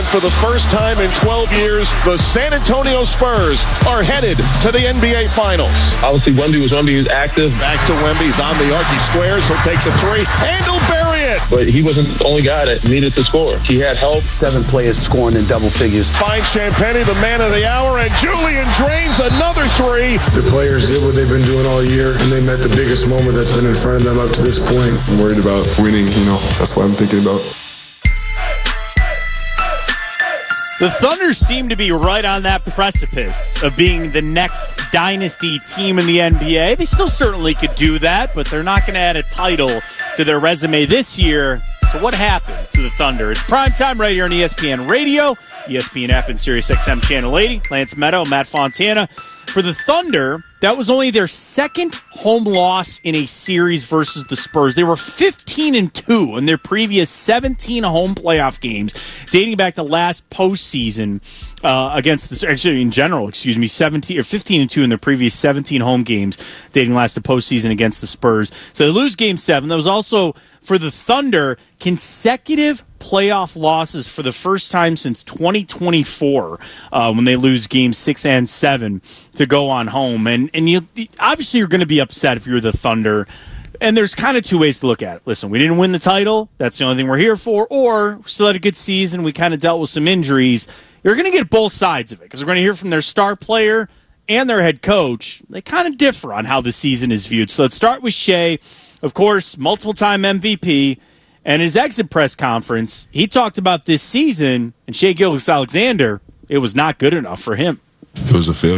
for the first time in 12 years, the San Antonio Spurs are headed to the NBA Finals. Obviously, Wemby was active. Back to Wemby. He's on the arc. He squares. He'll take the three, and he'll bury it. But he wasn't the only guy that needed to score. He had help. 7 players scoring in double figures. Finds Champagnie, the man of the hour, and Julian drains another three. The players did what they've been doing all year, and they met the biggest moment that's been in front of them up to this point. I'm worried about winning, that's what I'm thinking about. The Thunder seem to be right on that precipice of being the next dynasty team in the NBA. They still certainly could do that, but they're not going to add a title to their resume this year. So what happened to the Thunder? It's primetime right here on ESPN Radio, ESPN app, and SiriusXM Channel 80. Lance Meadow, Matt Fontana. For the Thunder, that was only their second home loss in a series versus the Spurs. They were 15-2 in their previous 17 home playoff games, dating back to last postseason against the, actually in general, 15-2 in their previous 17 home games, dating last to postseason against the Spurs. So they lose Game 7. That was also, for the Thunder, consecutive playoff losses for the first time since 2024 when they lose Games 6 and 7 to go on home. And you obviously you're going to be upset if you're the Thunder. And there's kind of two ways to look at it. Listen, we didn't win the title. That's the only thing we're here for. Or we still had a good season. We kind of dealt with some injuries. You're going to get both sides of it because we're going to hear from their star player and their head coach. They kind of differ on how the season is viewed. So let's start with Shai. Of course, multiple-time MVP. And his exit press conference, he talked about this season, and Shai Gilgeous-Alexander, it was not good enough for him. It was a failure.